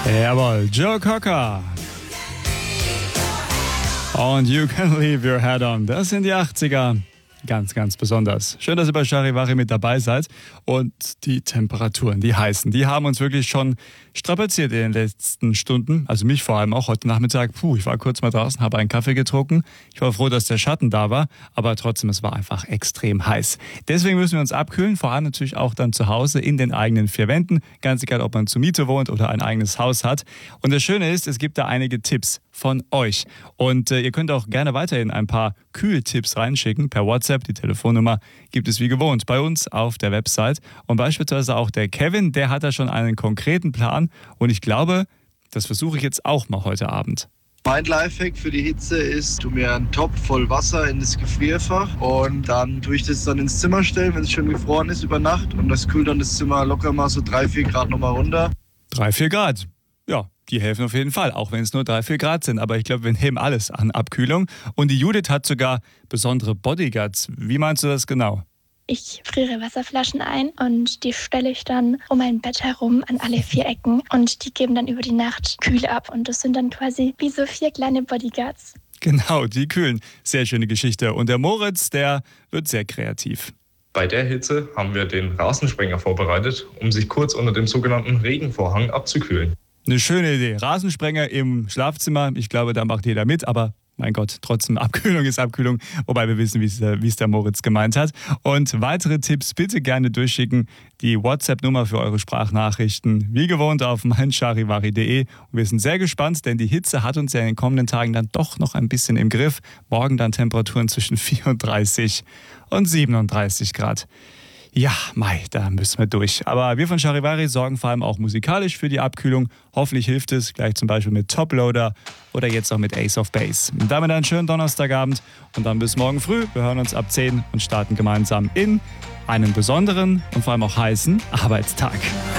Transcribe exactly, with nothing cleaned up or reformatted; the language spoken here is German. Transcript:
Jawohl, Joe Cocker. Und You Can Leave Your Head On. Das sind die achtziger. Ganz, ganz besonders. Schön, dass ihr bei Charivari mit dabei seid. Und die Temperaturen, die heißen, die haben uns wirklich schon strapaziert in den letzten Stunden. Also mich vor allem auch heute Nachmittag. Puh, ich war kurz mal draußen, habe einen Kaffee getrunken. Ich war froh, dass der Schatten da war. Aber trotzdem, es war einfach extrem heiß. Deswegen müssen wir uns abkühlen. Vor allem natürlich auch dann zu Hause in den eigenen vier Wänden. Ganz egal, ob man zur Miete wohnt oder ein eigenes Haus hat. Und das Schöne ist, es gibt da einige Tipps von euch. Und äh, ihr könnt auch gerne weiterhin ein paar Kühltipps reinschicken per WhatsApp. Die Telefonnummer gibt es wie gewohnt bei uns auf der Website. Und beispielsweise auch der Kevin, der hat da schon einen konkreten Plan. Und ich glaube, das versuche ich jetzt auch mal heute Abend. Mein Lifehack für die Hitze ist, tu mir einen Topf voll Wasser in das Gefrierfach und dann tue ich das dann ins Zimmer stellen, wenn es schön gefroren ist über Nacht. Und das kühlt dann das Zimmer locker mal so drei, vier Grad nochmal runter. drei, vier Grad. Ja, die helfen auf jeden Fall, auch wenn es nur drei, vier Grad sind. Aber ich glaube, wir nehmen alles an Abkühlung. Und die Judith hat sogar besondere Bodyguards. Wie meinst du das genau? Ich friere Wasserflaschen ein und die stelle ich dann um mein Bett herum an alle vier Ecken. Und die geben dann über die Nacht Kühle ab. Und das sind dann quasi wie so vier kleine Bodyguards. Genau, die kühlen. Sehr schöne Geschichte. Und der Moritz, der wird sehr kreativ. Bei der Hitze haben wir den Rasensprenger vorbereitet, um sich kurz unter dem sogenannten Regenvorhang abzukühlen. Eine schöne Idee. Rasensprenger im Schlafzimmer. Ich glaube, da macht jeder mit, aber mein Gott, trotzdem, Abkühlung ist Abkühlung, wobei wir wissen, wie es der Moritz gemeint hat. Und weitere Tipps bitte gerne durchschicken. Die WhatsApp-Nummer für eure Sprachnachrichten, wie gewohnt, auf mein charivari punkt de. Und wir sind sehr gespannt, denn die Hitze hat uns ja in den kommenden Tagen dann doch noch ein bisschen im Griff. Morgen dann Temperaturen zwischen vierunddreißig und siebenunddreißig Grad. Ja, Mai, da müssen wir durch. Aber wir von Charivari sorgen vor allem auch musikalisch für die Abkühlung. Hoffentlich hilft es, gleich zum Beispiel mit Toploader oder jetzt auch mit Ace of Base. Und damit einen schönen Donnerstagabend und dann bis morgen früh. Wir hören uns ab zehn und starten gemeinsam in einen besonderen und vor allem auch heißen Arbeitstag.